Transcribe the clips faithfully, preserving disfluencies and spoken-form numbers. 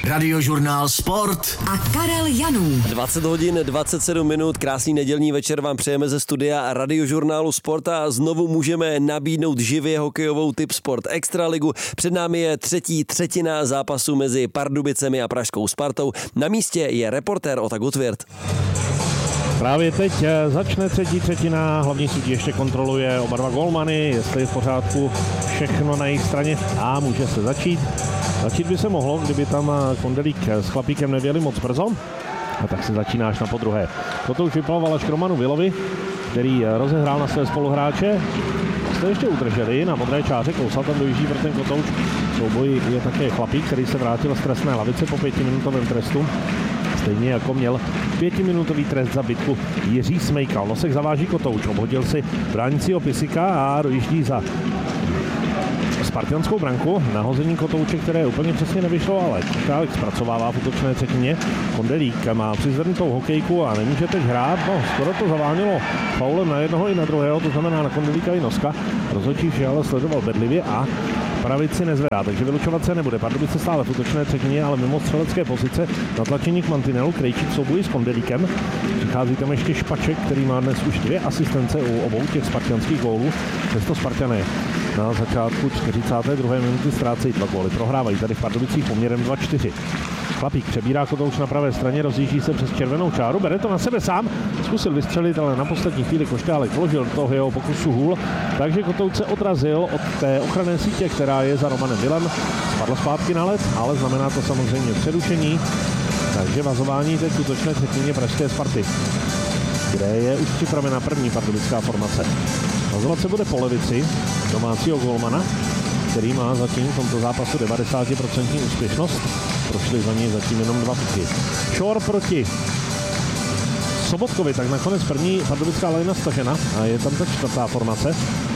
Radiožurnál Sport a Karel Janů. dvacet hodin dvacet sedm minut, krásný nedělní večer vám přejeme ze studia Radiožurnálu Sport a znovu můžeme nabídnout živě hokejovou Tip Sport Extraligu. Před námi je třetí třetina zápasu mezi Pardubicemi a pražskou Spartou. Na místě je reportér Ota Gutwirth. Právě teď začne třetí třetina, hlavní sudí ještě kontroluje oba dva golmany, jestli je v pořádku všechno na jejich straně a může se začít. Začít by se mohlo, kdyby tam Kondelík s Chlapíkem nevěli moc brzo, a tak se začínáš na podruhé. Toto už vyplával až k Romanu Vilovi, který rozehrál na své spoluhráče. Jste ještě udrželi na modré čáře, kousal tam dojíždí pro ten Kotouč. V souboji je také Chlapík, který se vrátil z trestné lavice po pětiminutovém trestu. Stejně jako měl pětiminutový trest za bitku Jiří Smejkal. Nosek zaváží Kotouč, obhodil si bránícího Pisika a dojíždí za spartianskou branku. Nahození Kotouče, které úplně přesně nevyšlo, ale Košálek zpracovává v útočné třetině. Kondelík má přizvednutou hokejku a nemůže teď hrát. No, skoro to zavánilo faulem na jednoho i na druhého, to znamená na Kondelíka i Noska. Rozhodčí vše ale sledoval bedlivě a pravici nezvedá, takže vylučovat se nebude. Pardubice stále v útočné třetině, ale mimo střelecké pozice, natlačení k mantinelu, Krejčík soubojí s Kondelíkem. Přichází tam ještě Špaček, který má dnes už dvě asistence u obou těch spartianských gólů. Přesto Spartané na začátku čtyřicáté druhé minuty ztrácejí dva góly. Prohrávají tady v Pardubicích poměrem dva čtyři. Chlapík přebírá Kotouč na pravé straně, rozjíždí se přes červenou čáru, bere to na sebe sám, zkusil vystřelit, ale na poslední chvíli Košťálek vložil do toho jeho pokusu hůl, takže Kotouč se odrazil od té ochranné sítě, která je za Romanem Vilem, spadl zpátky na led, ale znamená to samozřejmě přerušení, takže vazování teď v útočné třetině pražské Sparty, kde je už připravena první pardubická formace. Vazovat se bude po levici domácího golmana, který má zatím v tomto zápasu devadesát procent úspěšnost. Prošli za něj zatím jenom dva puky. Šor proti Sobotkovi, tak nakonec první pardubická lajna stažena a je tam ta čtvrtá formace.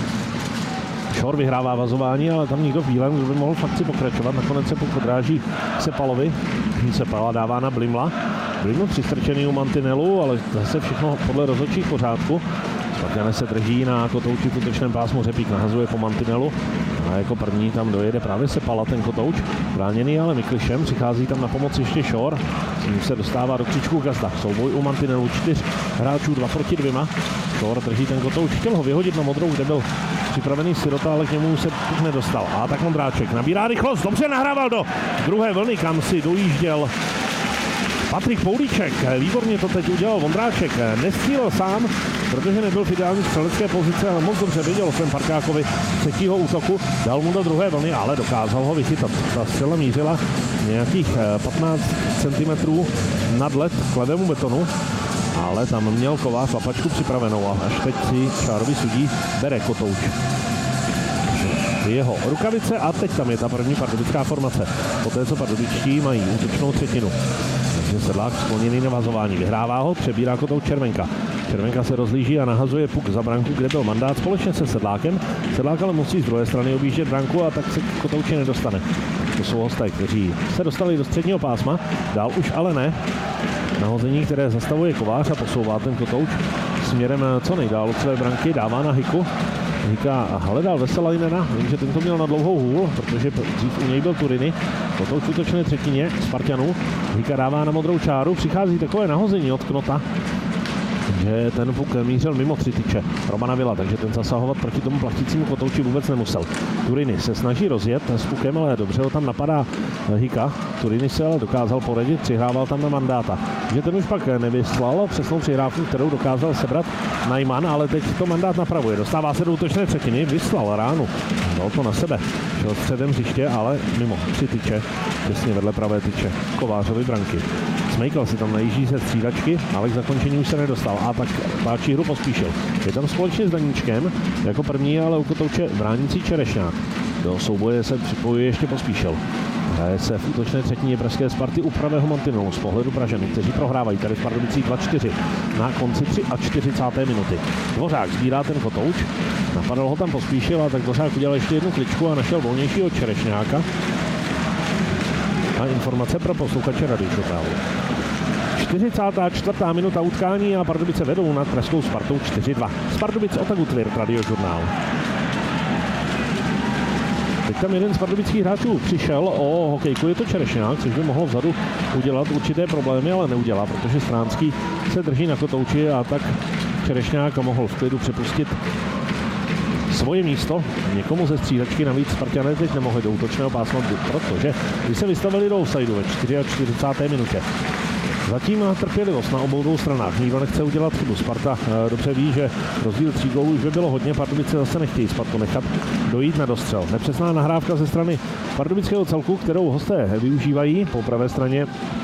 Šor vyhrává vazování, ale tam nikdo v bílém, kdo by mohl fakt si pokračovat. Nakonec se podráží Sepalovi. Sepala dává na Blimla. Bliml přistrčený u mantinelu, ale zase všechno podle rozhodčích v pořádku. Spartané se drží na Kotouči v útočném pásmu, Řepík nahazuje po mantinelu a jako první tam dojede právě Sepala, ten Kotouč, bráněný ale Miklišem, přichází tam na pomoc ještě Šor, s ním se dostává do kříčku Gazda, souboj u mantinelu, čtyř hráčů, dva proti dvěma, Šor drží ten Kotouč, chtěl ho vyhodit na modrou, kde byl připravený Sirota, ale k němu se teď nedostal. A tak Ondráček nabírá rychlost, dobře nahrával do druhé vlny, kam si dojížděl Patrik Poulíček, výborně to teď udělal Vondráček, nestřílel sám, protože nebyl v ideální střelecké pozici, ale moc dobře věděl o svém parťákovi třetího útoku, dal mu do druhé vlny, ale dokázal ho vychytat. Ta střela mířila nějakých patnáct centimetrů nad led k levému betonu, ale tam měl Kovář lapačku připravenou a až teď si čárový sudí bere Kotouč jeho rukavice a teď tam je ta první pardubická formace. Poté, co pardubičtí mají útočnou třetinu. Takže Sedlák skloněný na vazování. Vyhrává ho, přebírá Kotouč Červenka. Červenka se rozlíží a nahazuje puk za branku, kde byl mandát společně se Sedlákem. Sedlák ale musí z druhé strany objíždět branku a tak se k Kotouči nedostane. To jsou hosté, kteří se dostali do středního pásma, dál už ale ne. Nahození, které zastavuje Kovář a posouvá ten Kotouč směrem co nejdál od své branky, dává na Hiku. Hika hledal Veselajnena, vím, že tento měl na dlouhou hůl, protože dřív u něj byl Turiny. Kotouč v útočné třetině Spartanů. Hika dává na modrou čáru, přichází takové nahození od Knota, že ten puk mířil mimo tři tyče Romana Vila, takže ten zasahovat proti tomu platícímu Kotouči vůbec nemusel. Turiny se snaží rozjet s pukem, ale dobře ho tam napadá Hika. Turiny se ale dokázal poradit, přihrával tam na Mandáta. Že ten už pak nevyslal přesnou přihrávku, kterou dokázal sebrat Najman, ale teď to Mandát napravuje. Dostává se do útočné třetiny, vyslal ránu. Dal to na sebe. Šel středem hřiště, ale mimo tři tyče, přesně vedle pravé tyče Kovářovy branky. Smejkal si tam najíždí ze střídačky, ale k zakončení už se nedostal. A tak páčí hru Pospíšil. Je tam společně s Daníčkem, jako první, ale u Kotouče bránící Čerešňák. Do souboje se připojuje ještě Pospíšil. Hraje se v útočné třetině pražské Sparty u pravého mantinelu z pohledu Pražany, kteří prohrávají tady v Pardubicích dva čtyři na konci čtyřicáté třetí minuty. Dvořák sbírá ten Kotouč, napadal ho tam Pospíšil a tak Dvořák udělal ještě jednu kličku a našel volnějšího Čerešňáka. A informace pro posluchače Radiožurnálu. čtyřicátá čtvrtá minuta utkání a Pardubice vedou nad pražskou Spartou čtyři dva. Z Pardubic Ota Gutwirth, Radiožurnál. Teď tam jeden z pardubických hráčů přišel o hokejku, je to Čerešňák, což by mohlo vzadu udělat určité problémy, ale neudělá, protože Stránský se drží na kotouči a tak Čerešňák mohl v klidu přepustit svoje místo někomu ze střídačky. Navíc Spartané teď nemohli do útočného pásma, protože když se vystavili do offsideu ve čtyřicáté čtvrté minutě. Zatím trpělivost na obou dvou stranách. Nikdo nechce udělat chybu. Sparta dobře ví, že rozdíl tří gólů už by bylo hodně. Pardubice zase nechtějí Spartu nechat dojít na dostřel. Nepřesná nahrávka ze strany pardubického celku, kterou hosté využívají. Po pravé straně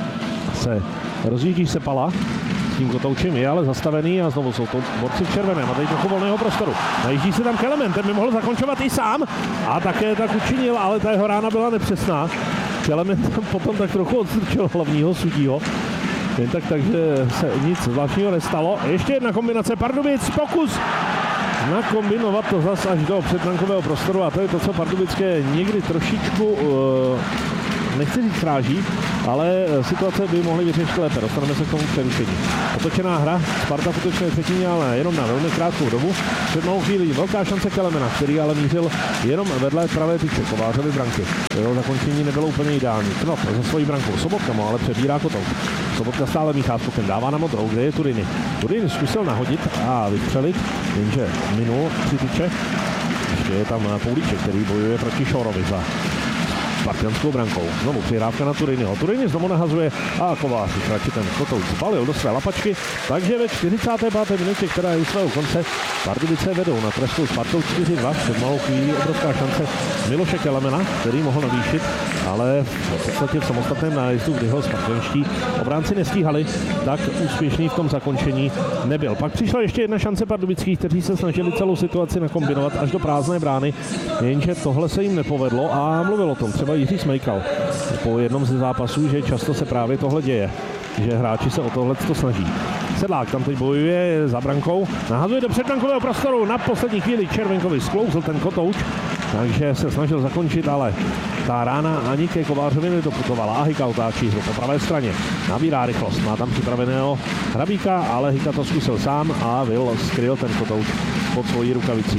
se rozjíždí Sepala. S tím kotoučem je ale zastavený a znovu jsou to borci v červeném a tady trochu volného prostoru. Najíždí se tam Kelemen, ten by mohl zakončovat i sám a také tak učinil, ale ta jeho rána byla nepřesná. Kelemen tam potom tak trochu odstrčil hlavního sudího. Jen tak, takže se nic zvláštního nestalo. Ještě jedna kombinace Pardubic, pokus nakombinovat to zas až do předbrankového prostoru a to je to, co pardubické někdy trošičku, uh, nechci říct sráží, ale situace by mohly vyřešit lépe. Dostaneme se k tomu přerušení. Otočená hra, Sparta v útočné třetině, ale jenom na velmi krátkou dobu. Před malou chvílí velká šance Kelemena, který ale mířil jenom vedle pravé tyče Kovářovy branky. Jeho zakončení nebylo úplně ideální. No, za svojí brankou Sobotka mu ale přebírá kotou. Sobotka stále míchá skokem, dává na modrou, kde je Turiny. Turiny zkusil nahodit a vystřelit, jenže minul tři tyče. Ještě je tam Poulíček, který bojuje proti Šorovi za spartanskou brankou. Znovu přihrávka na Turinyho. Turini znovu nahazuje a Kovář radši ten kotouč zbalil do své lapačky, takže ve čtyřicáté páté minutě, která je u svého konce, Pardubice vedou na trestnou Spartou čtyři dva. Před malou chvílí obrovská šance Miloše Kelemena, který mohl navýšit, ale v podstatě v samostatném nájezdu, kdy ho spartanští obránci nestíhali, tak úspěšný v tom zakončení nebyl. Pak přišla ještě jedna šance pardubických, kteří se snažili celou situaci nakombinovat až do prázdné brány, jenže tohle se jim nepovedlo a mluvil o tom třeba Jiří Smejkal po jednom ze zápasů, že často se právě tohle děje, že hráči se o tohle to snaží. Sedlák tam teď bojuje za brankou, nahazuje do předbrankového prostoru, na poslední chvíli Červenkovi sklouzl ten kotouč, takže se snažil zakončit, ale ta rána ani ke Kovářovi nedoputovala a Hika otáčí hru po pravé straně. Nabírá rychlost, má tam připraveného Hrabíka, ale Hika to zkusil sám a Vil skryl ten kotouč pod svojí rukavicí.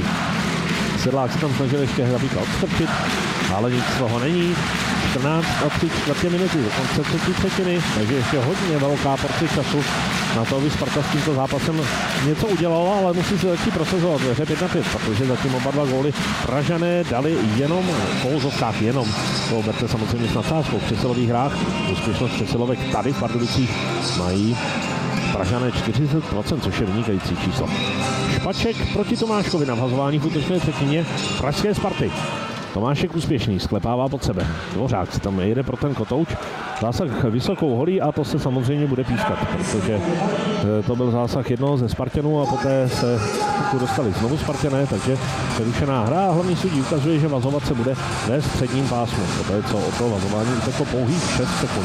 Sedlák se tam snažil ještě Hrabíka odstrčit, ale nic z toho není. čtrnáct a tři čtvrtě minuty do konce třetí třetiny, takže ještě hodně velká porce času na to, aby Sparta s tímto zápasem něco udělala, ale musí se začít prosazovat ve hře pět na pět, protože zatím oba dva góly Pražané dali jenom v kouzovkách, jenom. To berte samozřejmě s nadsázkou v přesilových hrách. Úspěšnost přesilovek tady v Pardubicích mají Pražané čtyřicet procent, což je vynikající číslo. Špaček proti Tomáškovi na vhazování v útočné třetině pražské Sparty. Tomášek úspěšný, sklepává pod sebe. Dvořák si tam jede pro ten kotouč. Zásah vysokou holí a to se samozřejmě bude pískat, protože to byl zásah jednoho ze Spartanů a poté se tu dostali znovu Spartané, takže přerušená hra a hlavní sudí ukazuje, že vazovat se bude ve středním pásmu. Poté co o to vazování uteklo pouhých šest sekund.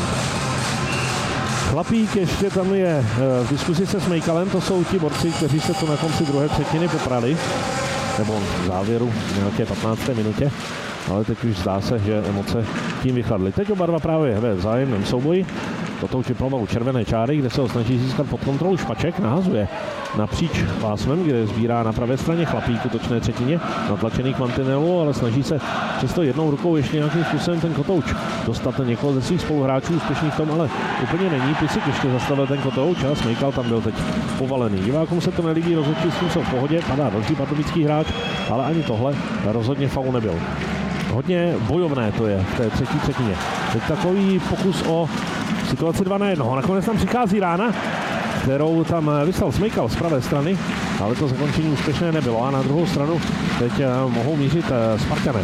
Chlapík ještě tam je v diskusi se Smejkalem, to jsou ti borci, kteří se tu na konci druhé třetiny poprali, nebo v závěru v nějaké patnácté minutě, ale teď už zdá se, že emoce tím vychladly. Teď oba dva právě ve vzájemném souboji. Kotouč vyplaval červené čáry, kde se ho snaží získat pod kontrolu Špaček, nahazuje napříč pásmem, kde sbírá na pravé straně Chlapík útočné třetině, natlačený k mantinelu, ale snaží se přesto jednou rukou ještě nějakým způsobem ten kotouč dostat někoho ze svých spoluhráčů, úspěšný v tom, ale úplně není. Pisik ještě zastavil ten kotouč a Smejkal tam byl teď povalený. Divákům se to nelíbí, rozhodčí s tím jsou v pohodě, padá další pardubický hráč, ale ani tohle rozhodně faul nebyl. Hodně bojovné to je v té třetí třetině. Teď takový pokus o situaci dva na jednoho. Nakonec tam přichází rána, kterou tam vyslal Smejkal z pravé strany, ale to zakončení úspěšné nebylo. A na druhou stranu teď mohou mířit Spartané.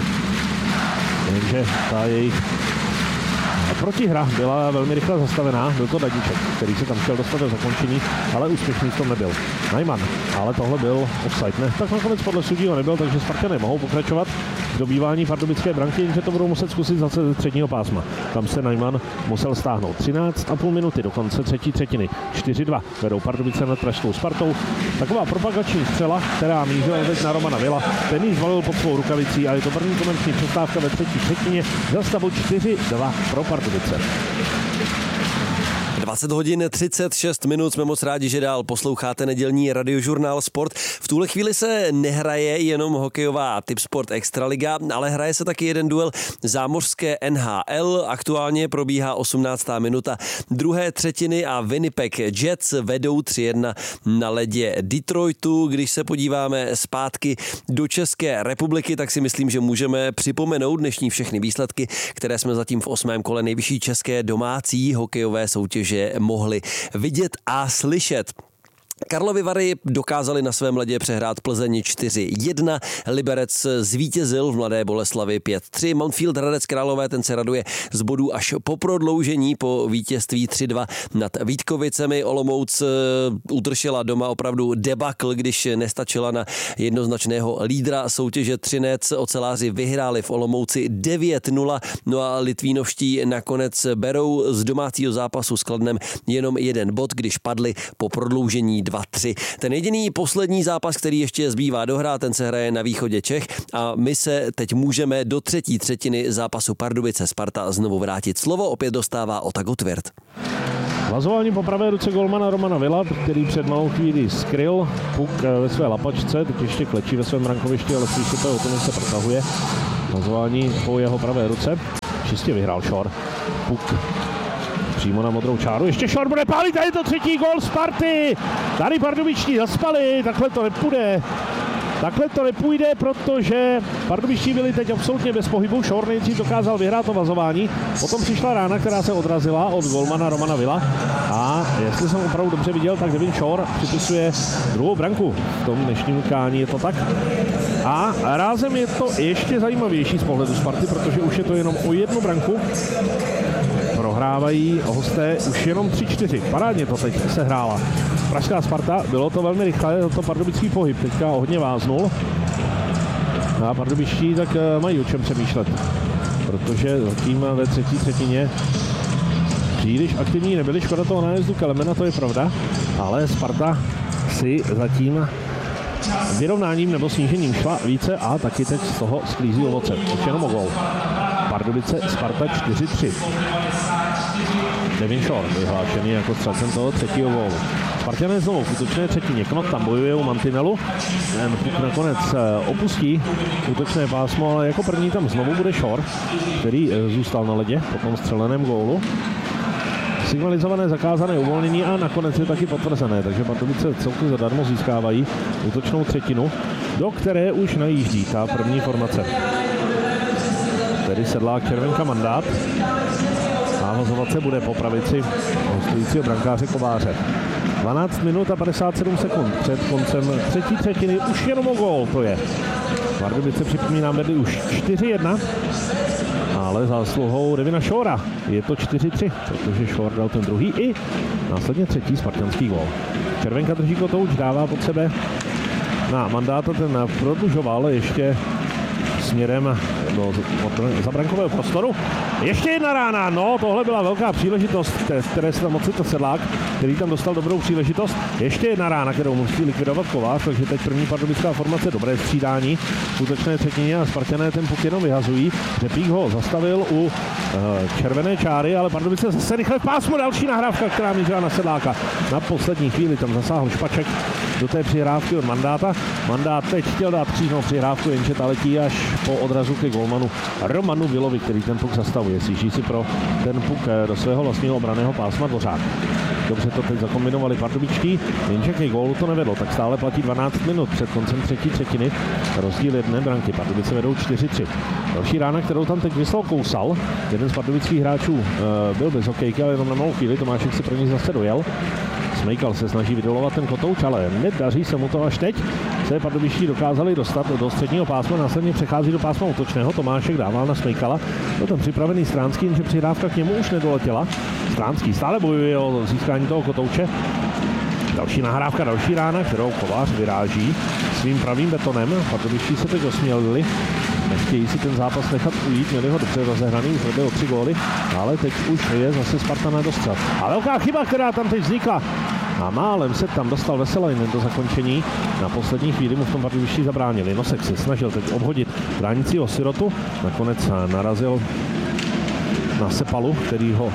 Takže ta jejich protihra byla velmi rychle zastavená. Byl to Daníček, který se tam chtěl dostat do zakončení, ale úspěšný v tom nebyl. Najman, ale tohle byl offside. Ne, tak nakonec podle sudího nebyl, takže Spartané mohou pokračovat v dobývání pardubické branky, jenže to budou muset zkusit zase ze středního pásma. Tam se Najman musel stáhnout. třináct a půl minuty do konce třetí třetiny. čtyři dva vedou Pardubice nad pražskou Spartou. Taková propagační střela, která mířila teď na Romana Vila. Ten ji zvalil pod svou rukavicí a je to první komerční přestávka ve třetí třetině za stavu čtyři dva pro Pardubice. dvacet hodin třicet šest minut, jsme moc rádi, že dál posloucháte nedělní radiožurnál Sport. V tuhle chvíli se nehraje jenom hokejová Tip Sport Extraliga, ale hraje se taky jeden duel zámořské N H L. Aktuálně probíhá osmnáctá minuta druhé třetiny a Winnipeg Jets vedou tři jedna na ledě Detroitu. Když se podíváme zpátky do České republiky, tak si myslím, že můžeme připomenout dnešní všechny výsledky, které jsme zatím v osmém kole nejvyšší české domácí hokejové soutěže mohli vidět a slyšet. Karlovy Vary dokázali na svém ledě přehrát Plzeň čtyři jedna, Liberec zvítězil v Mladé Boleslavi pět tři, Mountfield Hradec Králové, ten se raduje z bodů až po prodloužení po vítězství tři dva nad Vítkovicemi. Olomouc utršila doma opravdu debakl, když nestačila na jednoznačného lídra soutěže Třinec. Oceláři vyhráli v Olomouci devět nula, no a Litvínovští nakonec berou z domácího zápasu s Kladnem jenom jeden bod, když padli po prodloužení dva tři. Ten jediný poslední zápas, který ještě zbývá dohrát, ten se hraje na východě Čech a my se teď můžeme do třetí třetiny zápasu Pardubice Sparta znovu vrátit. Slovo opět dostává Ota Gottwirth. Vazování po pravé ruce golmana Romana Villa, který před malou chvíli skryl puk ve své lapačce, teď ještě klečí ve svém brankovišti, ale slyšíte o tom, jak se protahuje. Vazování po jeho pravé ruce. Čistě vyhrál Šor. Puk přímo na modrou čáru. Ještě Šor bude pálit a je to třetí gól Sparty. Tady Pardubičtí zaspali, takhle to nepůjde. Takhle to nepůjde, protože Pardubičtí byli teď absolutně bez pohybu. Šor nejdřív dokázal vyhrát to vazování. Potom přišla rána, která se odrazila od golmana Romana Villa. A jestli jsem opravdu dobře viděl, tak Devin Šor připisuje druhou branku v tom dnešním utkání. Je to tak? A rázem je to ještě zajímavější z pohledu Sparty, protože už je to jenom o jednu branku. Prohrávají hosté už jenom tři čtyři. Parádně to teď se hrála. Pražská Sparta, bylo to velmi rychlé, to pardubický pohyb teďka hodně váznul. A pardubičtí tak mají o čem přemýšlet, protože zatím ve třetí třetině příliš aktivní nebyli, škoda toho nájezdu Kelemena, to je pravda, ale Sparta si zatím vyrovnáním nebo snížením šla více a taky teď z toho sklízí ovoce. Už jenom o gól. Pardubice Sparta čtyři tři. Devin Šor vyhlášený jako střelcem toho třetího gólu. Spartané znovu v útočné třetině. Knot tam bojuje u mantinelu. Ten puk nakonec opustí útočné pásmo, ale jako první tam znovu bude Šor, který zůstal na ledě po tom střeleném gólu. Signalizované zakázané uvolnění a nakonec je taky potvrzené, takže Pardubice celku zadarmo získávají útočnou třetinu, do které už najíždí ta první formace. Tedy Sedlák, Červenka, Mandát. Navazovat se bude po pravici hostujícího brankáře Kováře. dvanáct minut a padesát sedm sekund před koncem třetí třetiny, už jenom o gól to je. Pardubice, připomínám, vedli už čtyři jedna, ale zásluhou Devina Šora je to čtyři tři, protože Šor dal ten druhý i následně třetí spartanský gól. Červenka drží kotouč, dává pod sebe na Mandáta, ten prodlužoval ještě směrem do zabrankového prostoru. Ještě jedna rána, no tohle byla velká příležitost, které se tam ocitl Sedlák, který tam dostal dobrou příležitost. Ještě jedna rána, kterou musí likvidovat Kovář, takže teď první pardubická formace, dobré střídání v útočné třetině a Spartané ten puk jenom vyhazují. Řepík ho zastavil u uh, červené čáry, ale Pardubice zase rychle v pásmu, další nahrávka, která mířila na Sedláka. Na poslední chvíli tam zasáhl Špaček do té přihrávky od Mandáta. Mandát teď chtěl dát křížnou přihrávku, jenže ta letí až po odrazu ke golmanu Romanu Villovi, který ten puk zastavuje. Sjíždí si pro ten puk do svého vlastního obranného pásma Dvořák. Dobře to teď zakombinovali pardubičtí, jenže ke gólu to nevedlo, tak stále platí dvanáct minut před koncem třetí třetiny. Rozdíl jedné branky, Pardubice vedou čtyři tři. Další rána, kterou tam teď vyslal Kousal, jeden z pardubických hráčů e, byl bez hokejky, ale jenom na malou chvíli, Tomášek si pro ní zase dojel. Smejkal se snaží vydolovat ten kotouč, ale nedaří se mu to až teď. Se pardubičtí dokázali dostat do středního pásma, následně přechází do pásma útočného. Tomášek dával na Smejkala. Byl tam připravený Stránský, jenže přihrávka k němu už nedoletěla. Stránský stále bojuje o získání toho kotouče. Další nahrávka, další rána, kterou Kovář vyráží svým pravým betonem. Pardubičtí se teď osmělili. Nechtějí si ten zápas nechat ujít, měli ho dobře rozehraný, už vedli o tři góly, ale teď už je zase Sparta na dostřel. A velká chyba, která tam teď vznikla. A málem se tam dostal Veselajnen do zakončení. Na poslední chvíli mu v tom Pardubičtí zabránili. Nosek se snažil teď obhodit bránícího Sirotu. Nakonec narazil na Sepalu, který ho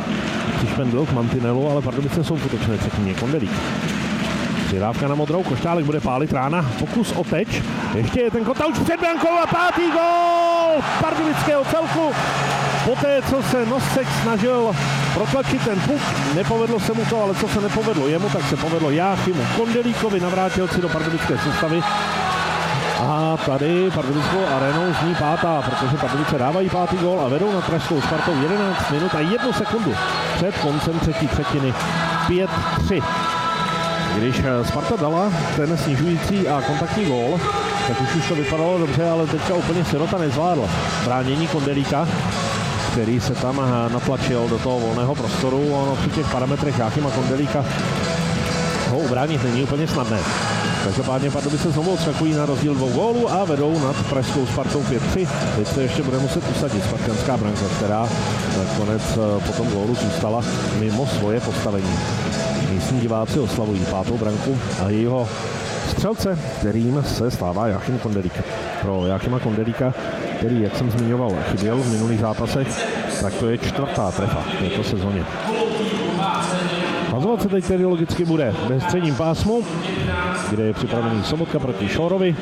přišpendl k mantinelu, ale Pardubice jsou v útočné třetině. Kondelík. Přidávka na modrou, Košťálek bude pálit, rána, pokus o teč. Ještě je ten Kotouč před brankou a pátý gól pardubického celku. Poté, co se Nosek snažil protlačit ten puk, nepovedlo se mu to, ale co se nepovedlo jemu, tak se povedlo Jáchymu Kondelíkovi, navrátilci do pardubické soustavy. A tady Pardubickou arénou zní pátá, protože Pardubice dávají pátý gól a vedou nad pražskou Spartou jedenáct minut a jednu sekundu před koncem třetí třetiny. pět tři. Když Sparta dala ten snižující a kontaktní gól, tak už už to vypadalo dobře, ale teďka úplně Sirota nezvládl bránění Kondelíka, který se tam natlačil do toho volného prostoru. Ono při těch parametrech Jáchyma Kondelíka ho ubránit není úplně snadné. Každopádně Pardubice znovu odskakují na rozdíl dvou gólů a vedou nad pražskou Spartou pět tři. Teď se ještě bude muset usadit spartanská branka, která nakonec po tom gólu zůstala mimo svoje postavení. Místní diváci oslavují pátou branku a jejího střelce, kterým se stává Jáchym Kondelík. Pro Jáchyma Kondelíka, který, jak jsem zmiňoval, chyběl v minulých zápasech, tak to je čtvrtá trefa v této sezóně. Hazovat se teď tedy logicky bude ve středním pásmu, kde je připravený Sobotka proti Šorovi.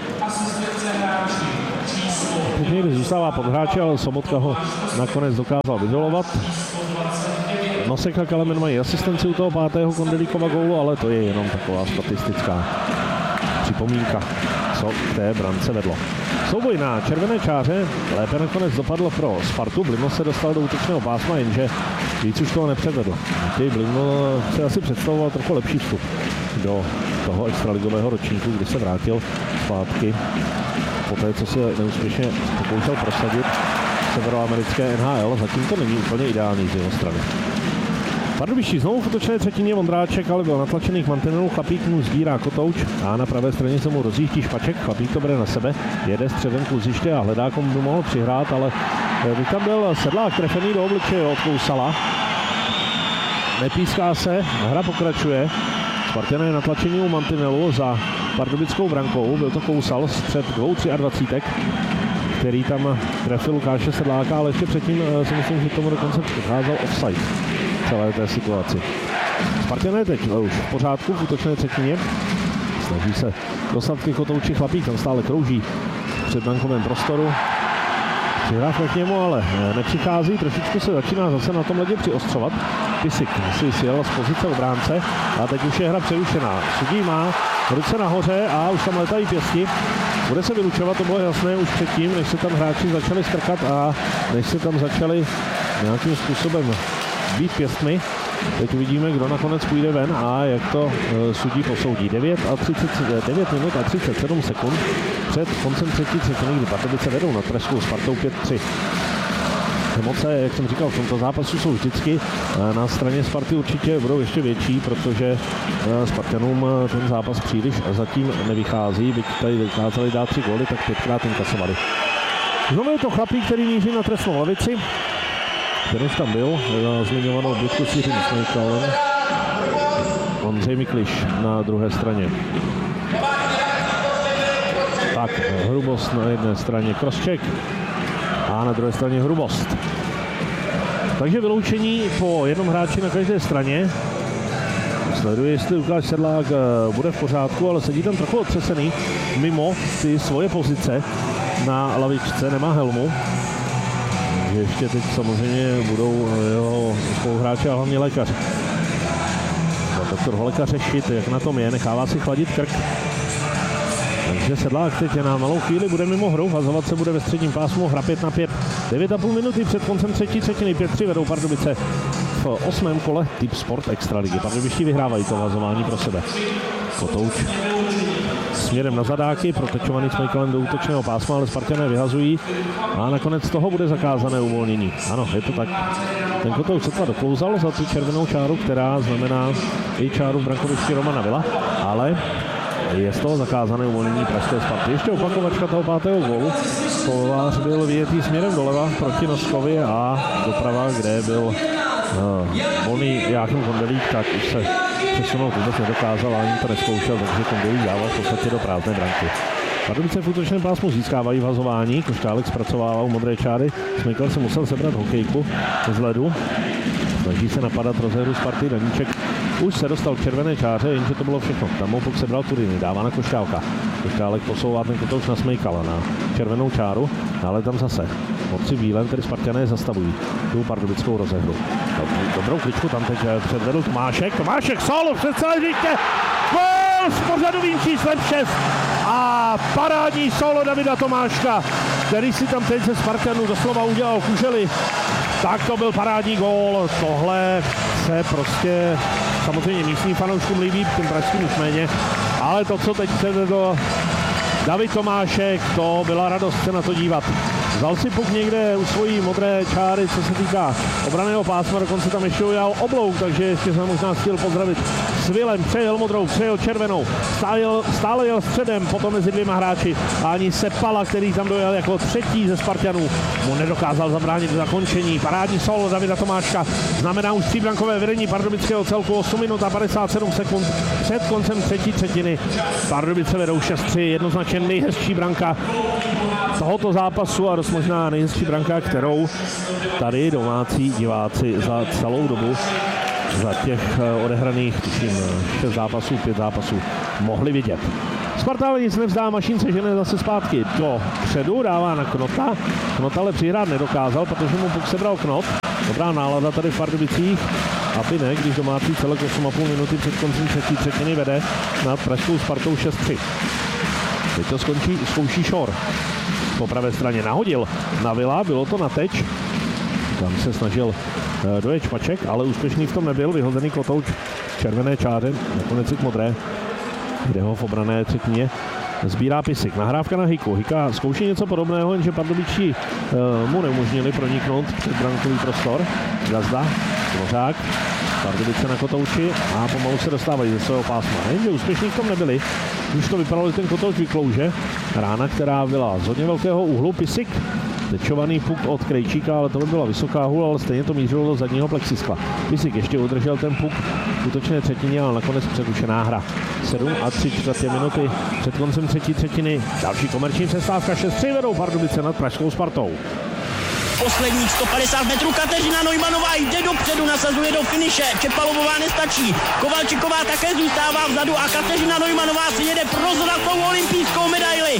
Teď někdy zůstává pod hráče, ale Sobotka ho nakonec dokázal vyzolovat. Nosek a Kelemen mají asistenci u toho pátého Kondelíkova gólu, ale to je jenom taková statistická připomínka, co k té brance vedlo. Souboj na červené čáře lépe nakonec dopadl pro Spartu. Blimno se dostal do útočného pásma, jenže víc už toho nepředvedl. Ty Blimno se asi představoval trochu lepší vstup do toho extraligového ročníku, kdy se vrátil zpátky poté, co se neúspěšně pokoušel prosadit severoamerické N H L. Zatím to není úplně ideální z jeho strany. Pardubičtí znovu v útočné třetině, Vondráček ale byl natlačený k mantinelu, Chlapík mu sbírá Kotouč a na pravé straně se mu rozjíždí Špaček, Chlapík to bere na sebe, jede střevem k úziště a hledá, komu by mohl přihrát, ale by tam byl Sedlák trefený do obličeje od Kousala. Nepíská se, hra pokračuje, Spartané natlačení u mantinelu za pardubickou brankou, byl to Kousal střed dvou dvacet tři, který tam trefil Lukáše Sedláka, ale ještě předtím si myslím, že tomu dokonce předcházel offside celé té situaci. Spartané teď už v pořádku v útočné třetině. Snaží se dostat ke Kotouči, Chlapík tam stále krouží v předbankovém prostoru. Přihrávka k němu ale nepřichází, trošičku se začíná zase na tom ledě přiostřovat. Pisik si sjel z pozice obránce a teď už je hra přerušená. Sudí má ruce nahoře a už tam letají pěsti. Bude se vylučovat, to bylo jasné už předtím, než se tam hráči začali strkat a než se tam začali nějakým způsobem být pěstmi. Teď uvidíme, kdo nakonec půjde ven a jak to e, sudí posoudí. devět minut a třicet sedm sekund před koncem třetí třetiny, kdy Pardubice vedou nad pražskou Spartou pět tři. Emoce, jak jsem říkal, v tomto zápasu jsou vždycky na straně Sparty určitě budou ještě větší, protože Spartanům ten zápas příliš zatím nevychází. Byť tady dokázali dát tři góly, tak pětkrát inkasovali. Znovu je to Chlapík, který míří na trestnou lavici. Ten už tam byl, zmiňovanou blízku s Jiřím Smejkalem. Ondřej Mikliš na druhé straně. Tak, Hrubost na jedné straně, Kroschek a na druhé straně Hrubost. Takže vyloučení po jednom hráči na každé straně. Sleduje, jestli Lukáš Sedlák bude v pořádku, ale sedí tam trochu otřesený mimo ty svoje pozice na lavičce, nemá helmu. Ještě teď samozřejmě budou jeho spoluhráči a hlavně lékař. Doktor Holeka řešit, jak na tom je, nechává si chladit krk. Takže Sedlák teď na malou chvíli bude mimo hru, vazovat se bude ve středním pásmu, hra pět na pět. devět a půl minuty před koncem třetí třetiny, pět tři vedou Pardubice v osmém kole Tip Sport Extraligy. Pardubičtí vyhrávají to vazování pro sebe. Kotouč směrem na zadáky, protečovaný Smejkalem do útočného pásma, ale Spartané vyhazují a nakonec toho bude zakázané uvolnění. Ano, je to tak. Ten Kotouč sotva doklouzal za tu červenou čáru, která znamená i čáru v brankovišti Romana Vila, ale je z toho zakázané uvolnění pražské Sparty. Ještě opakovačka toho pátého gólu. Kovář byl vyjetý směrem doleva proti Noskovi a doprava, kde byl uh, volný Jáchym Kondelík, tak už se přesunout vůbec nedokázal, ani to nezkoušel, takže Kondelík dával v podstatě do prázdné branky. Pardubice v útočném pásmu získávají vazování, Košťálek zpracovával modré čáry, Smejkal se musel sebrat hokejku z ledu. Snaží se napadat rozehru Sparty. Daníček už se dostal k červené čáře, jenže to bylo všechno. Tam mu puk sebral Turiny, dává na Košťálka. Košťálek posouvá ten kotouč na Smejkala na červenou čáru, ale tam zase moci bílem, tedy Spartané zastavují tu pardubickou rozehru. Dobrou kličku tam teď předvedl Tomášek. Tomášek solo přes celé hřiště. Gól s pořadovým číslem šest. A parádní solo Davida Tomáška, který si tam teď ze Spartanů doslova udělal kužely. Tak to byl parádní gól. Tohle se prostě samozřejmě místním fanouškům líbí, tím pražským už méně. Ale to, co teď předvedl David Tomášek, to byla radost se na to dívat. Vzal si puk někde u svojí modré čáry, co se týká obranného pásma, dokonce tam ještě ujal oblouk, takže ještě jsem možná chtěl pozdravit s Vilem, přejel modrou, přejel červenou, stále, stále jel středem, potom mezi dvěma hráči a ani Sepala, který tam dojel jako třetí ze Spartanů, mu nedokázal zabránit v zakončení. Parádní solo Davida Tomáška znamená už tříbrankové vedení pardubického celku, osm minut a padesát sedm sekund před koncem třetí třetiny. Pardubice vedou šest tři, jednoznačně nejhezčí branka tohoto zápasu a dost možná nejhezčí branka, kterou tady domácí diváci za celou dobu, za těch odehraných, tuším, šest zápasů, pět zápasů, mohli vidět. Sparta ale nic nevzdá, Mašín se žene zase zpátky do předu, dává na Knota. Knot ale přihrát nedokázal, protože mu puk sebral Knot. Dobrá nálada tady v Pardubicích, aby ne, když domácí celek osm a půl minuty před koncem třetí třetiny vede nad pražskou Spartou šest tři. Teď to skončí, zkouší Šor. Po pravé straně nahodil na Vila, bylo to na teč. Tam se snažil dojet Špaček, ale úspěšný v tom nebyl. Vyhozený kotouč červené čáře, nakonec i k modré, kde ho v obrané třetině sbírá Pisik. Nahrávka na Hiku. Hika zkouší něco podobného, jenže Pardubičtí uh, mu neumožnili proniknout před brankový prostor. Gazda, Dvořák, Pardubice na kotouči a pomalu se dostávají ze svého pásma. Jenže úspěšní v tom nebyli. Už to vypadalo, že ten kotouč vyklouže. Rána, která byla z hodně velkého úhlu. Pisik, tečovaný puk od Krejčíka, ale to by byla vysoká hůl, ale stejně to mířilo do zadního plexiskla. Pisik ještě udržel ten puk v útočné třetině, ale nakonec přerušená hra. sedm a tři čtvrtě minuty před koncem třetí třetiny. Další komerční přestávka, šest tři vedou Pardubice nad pražskou Spartou. Posledních sto padesát metrů Kateřina Neumannová jde dopředu, nasazuje do finiše. Čepalovová nestačí. Kovalčiková také zůstává vzadu a Kateřina Neumannová si jede pro zlatou olympijskou medaili.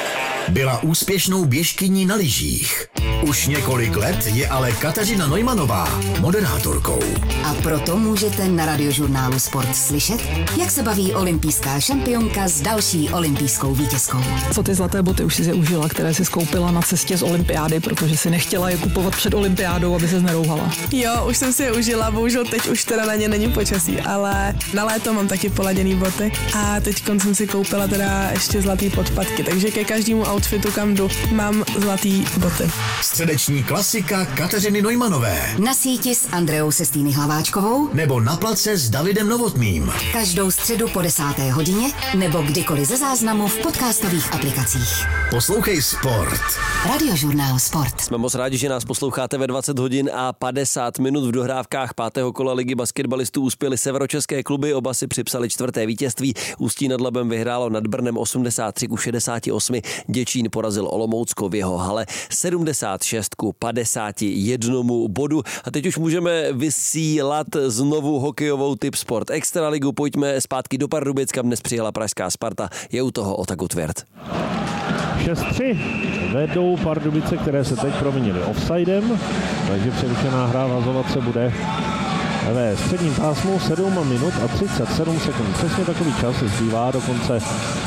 Byla úspěšnou běžkyní na lyžích. Už několik let je ale Kateřina Neumannová moderátorkou. A proto můžete na Radiožurnálu Sport slyšet, jak se baví olympijská šampionka s další olympijskou vítězkou. Co ty zlaté boty už si je užila, které si skoupila na cestě z olympiády, protože si nechtěla je kupovat před olympiádou, aby se nerouhala. Jo, už jsem si je užila, bohužel teď už teda na ně není počasí, ale na léto mám taky poladěný boty a teď jsem si koupila teda ještě zlatý podpatky, takže ke každému outfitu, kam jdu, mám zlatý boty. Středeční klasika Kateřiny Neumannové. Na síti s Andreou Sestýny Hlaváčkovou nebo na place s Davidem Novotným. Každou středu po desáté hodině nebo kdykoliv ze záznamu v podcastových aplikacích. Poslouchej Sport. Radiožurnál Sport. Jsme moc rádi, že nás posloucháte ve dvacet hodin a padesát minut. V dohrávkách pátého kola ligy basketbalistů uspěly severočeské kluby, oba si připsali čtvrté vítězství. Ústí nad Labem vyhrálo nad Brnem osmdesát tři ku šedesáti osmi, Děčín porazil Olomoucko v jeho hale sedmdesát šest ku padesáti jednomu bodu. A teď už můžeme vysílat znovu hokejovou Tip Sport Extraligu. Pojďme zpátky do Pardubic, kam dnes přijela pražská Sparta. Je u toho Ota Gutwirth. šest tři vedou Pardubice, které se teď provinily offsidem, takže přerušená hra vazovat se bude ve středním pásmu. Sedm minut a třicet sedm sekund. Přesně takový čas zbývá do konce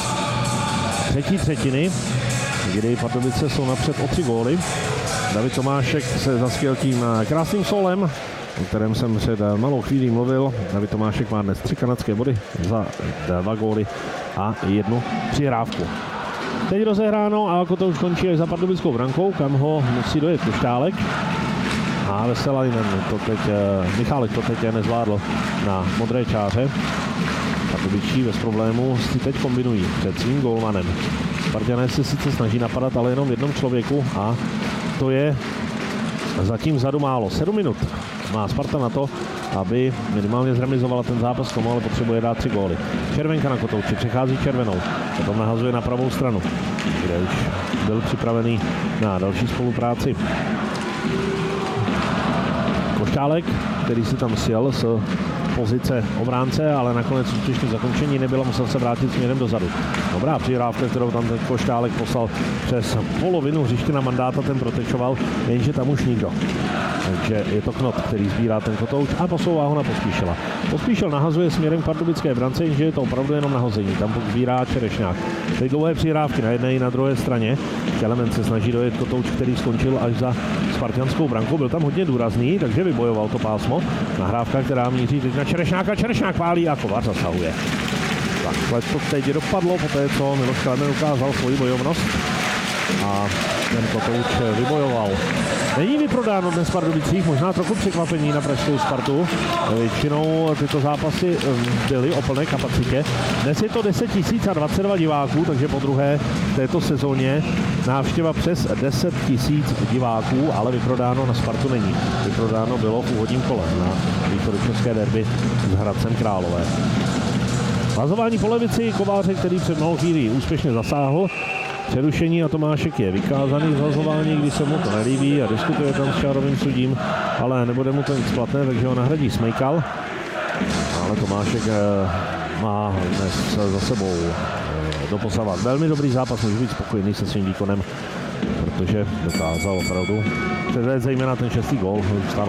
třetí třetiny, kdy Pardubice jsou napřed o tři góly. David Tomášek se zaskvěl tím krásným solem, o kterém jsem před malou chvílí mluvil. David Tomášek má dnes tři kanadské body za dva góly a jednu přihrávku. Teď rozehráno a jako to už končí až za pardubickou brankou, kam ho musí dojet Košťálek. A Veselainen to teď, Michálek to teď nezvládl na modré čáře. Pardubičtí bez problémů si teď kombinují před svým gólmanem. Spartané se sice snaží napadat, ale jenom v jednom člověku a to je zatím vzadu málo. sedm minut má Sparta na to, aby minimálně zremizovala ten zápas, komu ale potřebuje dát tři góly. Červenka na kotouči, přechází červenou, potom nahazuje na pravou stranu, kde už byl připravený na další spolupráci Koštálek, který si tam sjel z pozice obránce, ale nakonec úspěšné zakončení nebylo, musel se vrátit směrem dozadu. Dobrá přihrávka, kterou tam ten Koštálek poslal přes polovinu hřiště na Mandáta, ten protečoval, jenže tam už nikdo. Takže je to Knot, který sbírá ten kotouč a posouvá ho na Pospíšila. Pospíšil nahazuje směrem k pardubické brance, jenže je to opravdu jenom nahození. Tam sbírá Čerešňák. Teď dlouhé přihrávky na jedné i na druhé straně. Element se snaží dojet kotouč, který skončil až za spartianskou brankou. Byl tam hodně důrazný, takže vybojoval to pásmo. Nahrávka, která míří teď na Čerešňáka. Čerešňák pálí a Kovář zasahuje. Takhle to teď dopadlo po té, co Miloš Kelemen ukázal svoji bojovnost. A ten kotouč vybojoval. Není vyprodáno dnes v Pardubicích, možná trochu překvapení na pražskou Spartu. Většinou tyto zápasy byly o plné kapacitě. Dnes je to deset tisíc a dvacet dva diváků, takže po druhé v této sezóně návštěva přes deset tisíc diváků, ale vyprodáno na Spartu není. Vyprodáno bylo v úvodním kole na východočeské derby s Hradcem Králové. Vazování po levici Kováře, který před mnohou chvílí úspěšně zasáhl. Přerušení a Tomášek je vykázaný z vazování, když se mu to nelíbí a diskutuje tam s čárovým sudím, ale nebude mu to nic platné, takže ho nahradí Smejkal. Ale Tomášek má dnes za sebou doposavat velmi dobrý zápas, může být spokojený se svým výkonem, protože dokázal opravdu předvést zejména ten šestý gól.